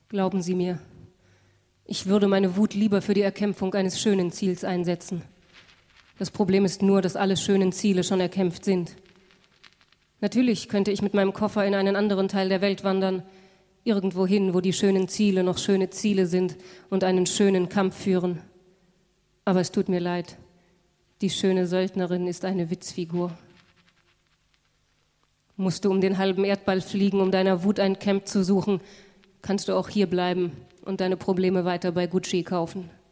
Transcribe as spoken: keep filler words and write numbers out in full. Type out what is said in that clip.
Glauben Sie mir, ich würde meine Wut lieber für die Erkämpfung eines schönen Ziels einsetzen. Das Problem ist nur, dass alle schönen Ziele schon erkämpft sind. Natürlich könnte ich mit meinem Koffer in einen anderen Teil der Welt wandern, irgendwo hin, wo die schönen Ziele noch schöne Ziele sind und einen schönen Kampf führen. Aber es tut mir leid, die schöne Söldnerin ist eine Witzfigur. Musst du um den halben Erdball fliegen, um deiner Wut ein Camp zu suchen, kannst du auch hier bleiben und deine Probleme weiter bei Gucci kaufen.